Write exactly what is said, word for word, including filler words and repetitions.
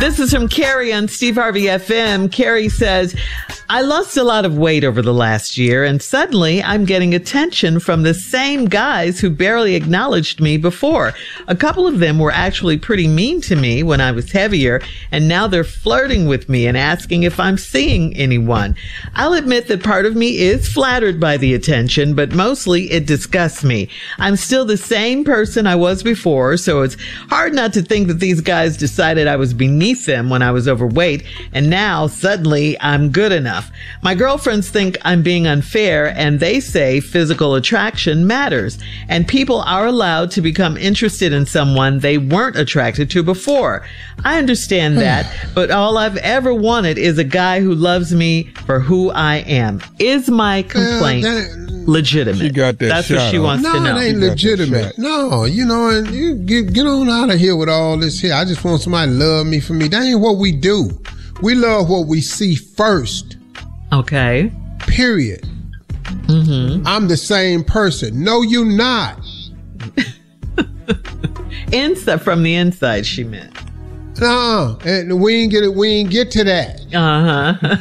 This is from Carrie on Steve Harvey F M. Carrie says, I lost a lot of weight over the last year, and suddenly I'm getting attention from the same guys who barely acknowledged me before. A couple of them were actually pretty mean to me when I was heavier, and now they're flirting with me and asking if I'm seeing anyone. I'll admit that part of me is flattered by the attention, but mostly it disgusts me. I'm still the same person I was before, so it's hard not to think that these guys decided I was beneath them when I was overweight, and now suddenly I'm good enough. My girlfriends think I'm being unfair, and they say physical attraction matters, and people are allowed to become interested in someone they weren't attracted to before. I understand that, but all I've ever wanted is a guy who loves me for who I am. Is my complaint uh, that, legitimate? She got that That's shot what she on. wants no, to know. it ain't legitimate. No, you know, and you get, get on out of here with all this here. I just want somebody to love me for me. That ain't what we do. We love what we see first. Okay. Period. Mm-hmm. I'm the same person. No, you not. Inside, from the inside, she meant. No, and we ain't get it. We ain't get to that. Uh huh.